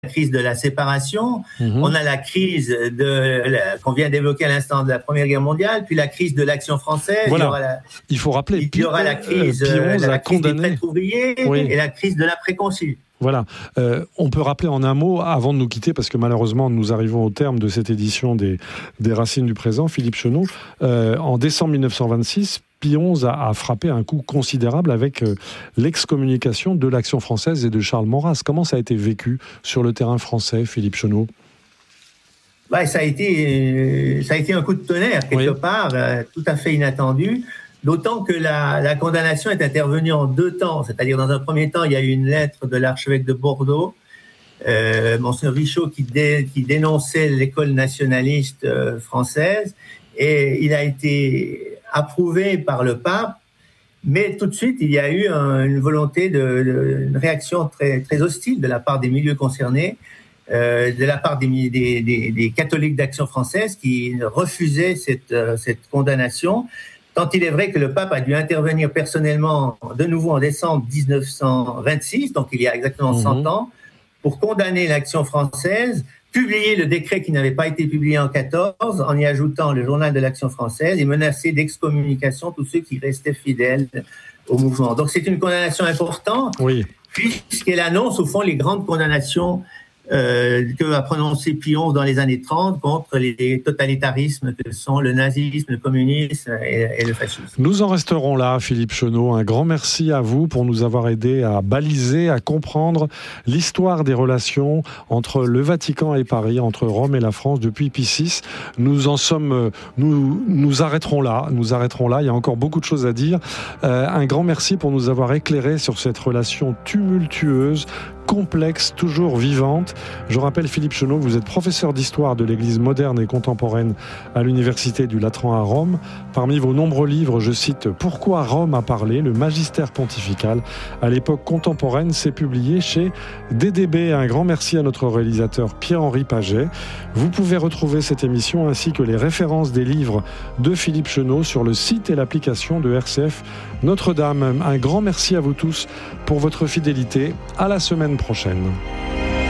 crise de la séparation, on a la crise qu'on vient d'évoquer à l'instant de la Première Guerre mondiale, puis la crise de l'Action française. Voilà. Il faut rappeler, il y aura la crise des traîtres ouvriers et la crise de l'après-concile. Voilà. On peut rappeler en un mot, avant de nous quitter, parce que malheureusement nous arrivons au terme de cette édition des Racines du présent, Philippe Chenot, en décembre 1926, Pie XI a frappé un coup considérable avec l'excommunication de l'Action française et de Charles Maurras. Comment ça a été vécu sur le terrain français, Philippe Chenot ? Ça a été un coup de tonnerre, quelque part, tout à fait inattendu. D'autant que la condamnation est intervenue en 2 temps. C'est-à-dire, dans un premier temps, il y a eu une lettre de l'archevêque de Bordeaux, Monseigneur Richaud, qui dénonçait l'école nationaliste française, et il a été approuvé par le pape, mais tout de suite, il y a eu une volonté une réaction très, très hostile de la part des milieux concernés, de la part des catholiques d'Action française qui refusaient cette condamnation. Tant il est vrai que le pape a dû intervenir personnellement de nouveau en décembre 1926, donc il y a exactement 100 ans, pour condamner l'Action française, publier le décret qui n'avait pas été publié en 14, en y ajoutant le journal de l'Action française, et menacer d'excommunication tous ceux qui restaient fidèles au mouvement. Donc c'est une condamnation importante, puisqu'elle annonce au fond les grandes condamnations que a prononcé Pie XI dans les années 30 contre les totalitarismes que sont le nazisme, le communisme et le fascisme. Nous en resterons là, Philippe Chenot. Un grand merci à vous pour nous avoir aidés à baliser, à comprendre l'histoire des relations entre le Vatican et Paris, entre Rome et la France depuis Pie VI. Nous arrêterons là. Il y a encore beaucoup de choses à dire. Un grand merci pour nous avoir éclairés sur cette relation tumultueuse, complexe, toujours vivante. Je rappelle, Philippe Chenot, vous êtes professeur d'histoire de l'Église moderne et contemporaine à l'Université du Latran à Rome. Parmi vos nombreux livres, je cite « Pourquoi Rome a parlé ?» Le magistère pontifical à l'époque contemporaine, c'est publié chez DDB. Un grand merci à notre réalisateur Pierre-Henri Paget. Vous pouvez retrouver cette émission ainsi que les références des livres de Philippe Chenot sur le site et l'application de RCF Notre-Dame. Un grand merci à vous tous pour votre fidélité. À la semaine prochaine.